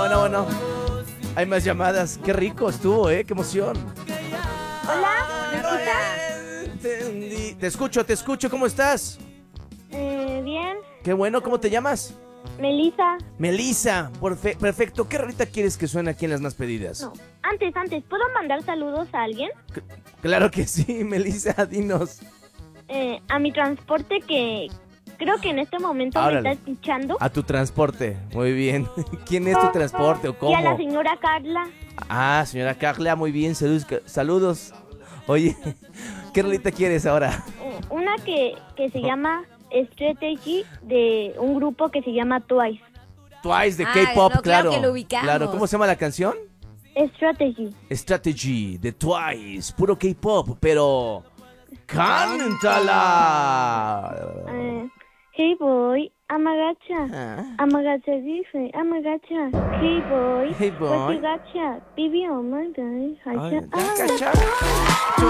Bueno. Hay más llamadas. Qué rico estuvo, ¿eh? Qué emoción. Hola, ¿me escuchas? Entendí. Te escucho. ¿Cómo estás? Bien. Qué bueno. ¿Cómo te llamas? Melissa. Melissa. Perfecto. ¿Qué rolita quieres que suene aquí en Las Más Pedidas? No, antes, ¿puedo mandar saludos a alguien? Claro que sí, Melissa, dinos. A mi transporte que creo que en este momento Órale. me está escuchando. A tu transporte. Muy bien. ¿Quién es tu transporte o cómo? Y a la señora Carla. Ah, señora Carla, muy bien. Saludos. Oye, ¿qué rolita quieres ahora? Una que se llama Strategy, de un grupo que se llama Twice. Twice de K-pop, no, claro. que lo ubicamos. Claro, ¿cómo se llama la canción? Strategy. Strategy de Twice, puro K-pop, pero cántala. Hey boy, amagacha. Ah. Amagacha dice, amagacha. Hey boy, Hey boy. what you gotcha? Baby, oh my God. Ay, Ah. ya, cacha.